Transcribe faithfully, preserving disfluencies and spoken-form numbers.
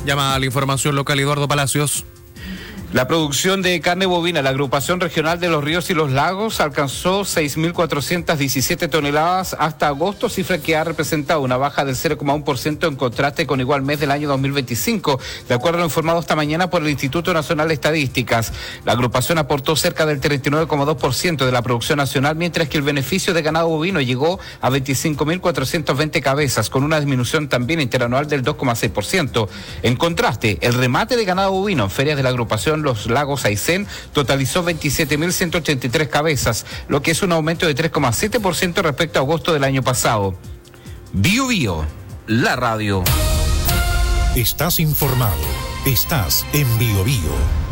Llama a la información local Eduardo Palacios. La producción de carne bovina, la agrupación regional de los ríos y los lagos, alcanzó seis mil cuatrocientas diecisiete toneladas hasta agosto, cifra que ha representado una baja del cero coma uno por ciento en contraste con igual mes del año dos mil veinticinco, de acuerdo a lo informado esta mañana por el Instituto Nacional de Estadísticas. La agrupación aportó cerca del treinta y nueve coma dos por ciento de la producción nacional, mientras que el beneficio de ganado bovino llegó a veinticinco mil cuatrocientas veinte cabezas, con una disminución también interanual del dos coma seis por ciento. En contraste, el remate de ganado bovino en ferias de la agrupación Los Lagos Aysén totalizó veintisiete mil ciento ochenta y tres cabezas, lo que es un aumento de tres coma siete por ciento respecto a agosto del año pasado. Bio Bio, la radio. Estás informado, estás en Bio Bio.